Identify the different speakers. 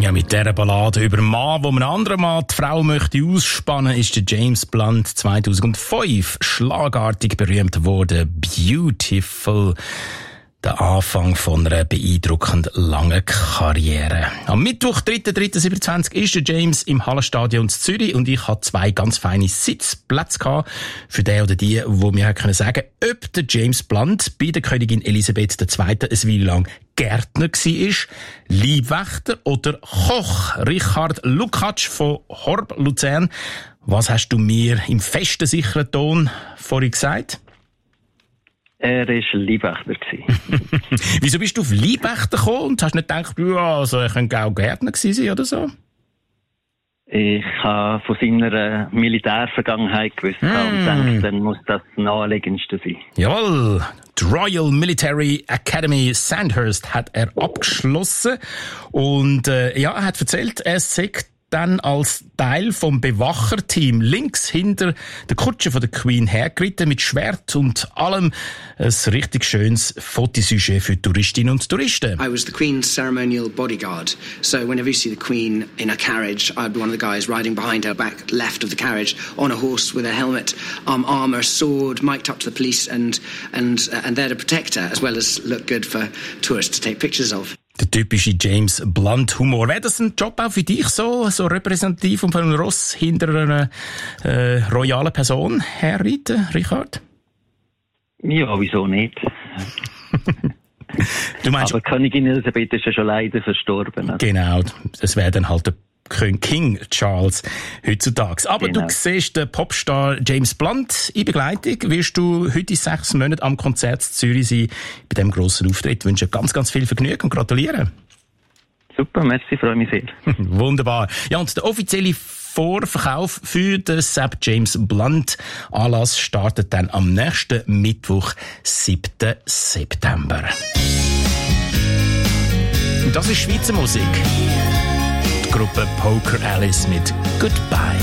Speaker 1: Ja, mit dieser Ballade über einen Mann, wo einem anderen Mann die Frau möchte ausspannen, ist der James Blunt 2005 schlagartig berühmt geworden. Beautiful. Der Anfang von einer beeindruckend langen Karriere. Am Mittwoch, 3.3.27 ist der James im Hallenstadion in Zürich und ich hatte 2 ganz feine Sitzplätze gehabt für den oder die mir können sagen, ob der James Blunt bei der Königin Elisabeth II. Eine Weile lang Gärtner war, Leibwächter oder Koch. Richard Lukacs von Horb Luzern. Was hast du mir im festen, sicheren Ton vorhin gesagt?
Speaker 2: Er war Leibwächter.
Speaker 1: Wieso bist du auf Leibwächter gekommen und hast nicht gedacht, ja, also er könnte auch Gärtner gewesen sein oder so?
Speaker 2: Ich habe von seiner Militärvergangenheit gewusst und dachte, dann muss das naheliegendste sein.
Speaker 1: Jawohl, die Royal Military Academy Sandhurst hat er abgeschlossen und er hat erzählt, er sagt dann als Teil vom Bewacherteam links hinter der Kutsche von der Queen hergeritten mit Schwert und allem. Ein richtig schönes Fotosujet für Touristinnen und Touristen.
Speaker 3: I was the Queen's ceremonial bodyguard. So whenever you see the Queen in a carriage, I'd be one of the guys riding behind her, back left of the carriage, on a horse with a helmet, armour, sword, mic'd up to the police and there to protect her, as well as look good for tourists to take pictures of.
Speaker 1: Der typische James Blunt Humor. Wäre das ein Job auch für dich so repräsentativ von einem Ross hinter einer royalen Person herreiten, Richard?
Speaker 2: Ja, wieso nicht?
Speaker 1: Du meinst,
Speaker 2: aber Königin Elisabeth ist ja schon leider verstorben. Also.
Speaker 1: Genau, das wäre dann halt der King Charles heutzutage. Aber genau. Du siehst den Popstar James Blunt in Begleitung. Wirst du heute 6 Monate am Konzert in Zürich sein, bei diesem grossen Auftritt. Ich wünsche ganz, ganz viel Vergnügen und gratuliere.
Speaker 2: Super, merci, freue mich sehr.
Speaker 1: Wunderbar. Ja, und der offizielle Vorverkauf für den Sepp James Blunt Anlass startet dann am nächsten Mittwoch, 7. September. Und das ist Schweizer Musik. Gruppe Poker Alice mit Goodbye.